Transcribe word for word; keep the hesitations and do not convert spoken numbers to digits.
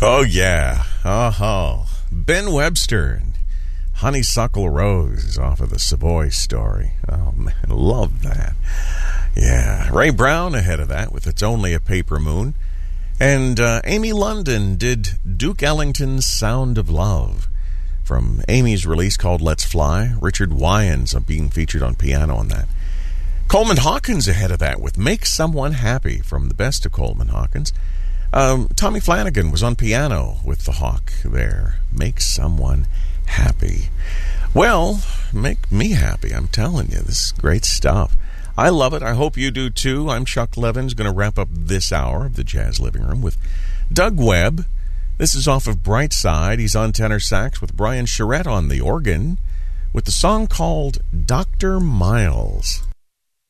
Oh, yeah. Uh-huh. Ben Webster and Honeysuckle Rose off of the Savoy Story. Oh, man, love that. Yeah. Ray Brown ahead of that with It's Only a Paper Moon. And uh, Amy London did Duke Ellington's Sound of Love from Amy's release called Let's Fly. Richard Wyans being featured on piano on that. Coleman Hawkins ahead of that with Make Someone Happy from the best of Coleman Hawkins. Um, Tommy Flanagan was on piano with the Hawk there. Make Someone Happy. Well, make me happy, I'm telling you. This is great stuff. I love it. I hope you do too. I'm Chuck Levins, going to wrap up this hour of the Jazz Living Room with Doug Webb. This is off of Bright Side. He's on tenor sax with Brian Charette on the organ with the song called Doctor Miles.